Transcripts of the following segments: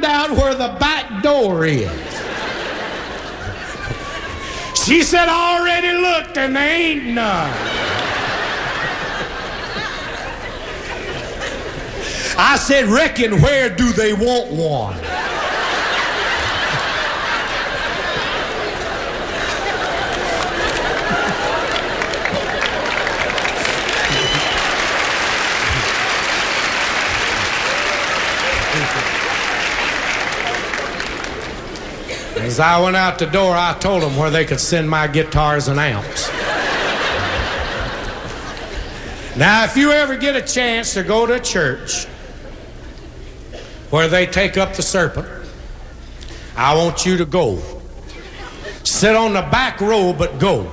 out where the back door is. She said, I already looked and there ain't none. I said, reckon where do they want one? As I went out the door, I told them where they could send my guitars and amps. Now, if you ever get a chance to go to a church where they take up the serpent, I want you to go. Sit on the back row, but go.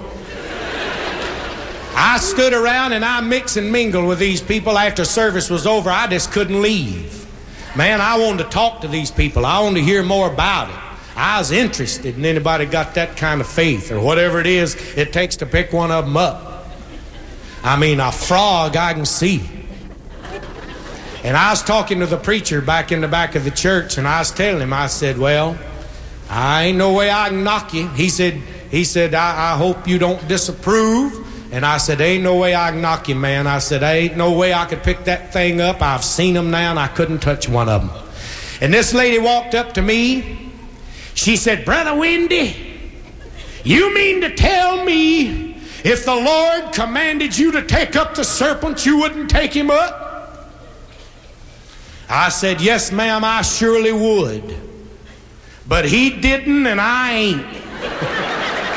I stood around and I mixed and mingled with these people after service was over. I just couldn't leave. Man, I wanted to talk to these people. I wanted to hear more about it. I was interested in anybody got that kind of faith or whatever it is it takes to pick one of them up. I mean, a frog I can see. And I was talking to the preacher back in the back of the church, and I was telling him, I said, well, I ain't no way I can knock you. He said, I hope you don't disapprove. And I said, ain't no way I can knock you, man. I said, ain't no way I could pick that thing up. I've seen them now, and I couldn't touch one of them. And this lady walked up to me. She said, Brother Wendy, you mean to tell me if the Lord commanded you to take up the serpent, you wouldn't take him up? I said, yes, ma'am, I surely would. But he didn't, and I ain't.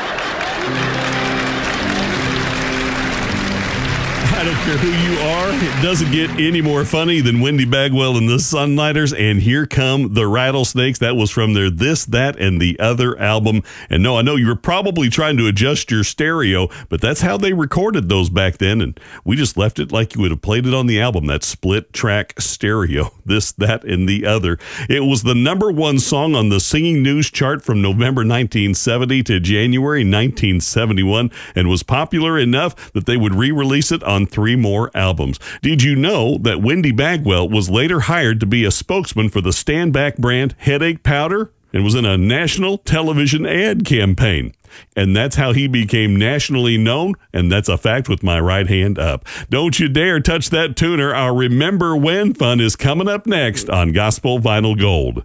I don't care who you are. It doesn't get any more funny than Wendy Bagwell and the Sunlighters. And here come the Rattlesnakes. That was from their This, That, and the Other album. And no, I know you were probably trying to adjust your stereo, but that's how they recorded those back then. And we just left it like you would have played it on the album, that split track stereo. This, That, and the Other. It was the #1 song on the Singing News chart from November 1970 to January 1971 and was popular enough that they would re-release it on 3 more albums. Did you know that Wendy Bagwell was later hired to be a spokesman for the Stand Back brand Headache Powder and was in a national television ad campaign? And that's how he became nationally known, and that's a fact with my right hand up. Don't you dare touch that tuner. Our Remember When fun is coming up next on Gospel Vinyl Gold.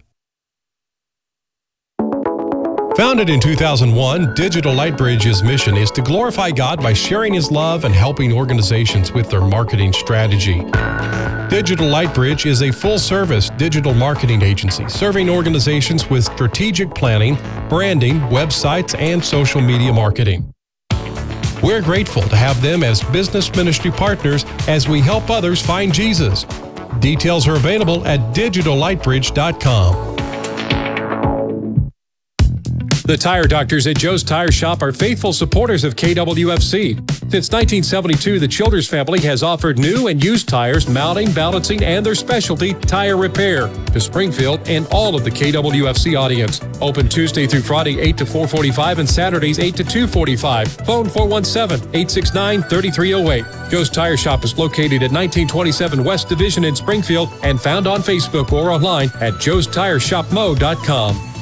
Founded in 2001, Digital Lightbridge's mission is to glorify God by sharing His love and helping organizations with their marketing strategy. Digital Lightbridge is a full-service digital marketing agency serving organizations with strategic planning, branding, websites, and social media marketing. We're grateful to have them as business ministry partners as we help others find Jesus. Details are available at digitallightbridge.com. The Tire Doctors at Joe's Tire Shop are faithful supporters of KWFC. Since 1972, the Childers family has offered new and used tires, mounting, balancing, and their specialty, tire repair, to Springfield and all of the KWFC audience. Open Tuesday through Friday, 8 to 4:45, and Saturdays, 8 to 2:45. Phone 417-869-3308. Joe's Tire Shop is located at 1927 West Division in Springfield and found on Facebook or online at joestireshopmo.com.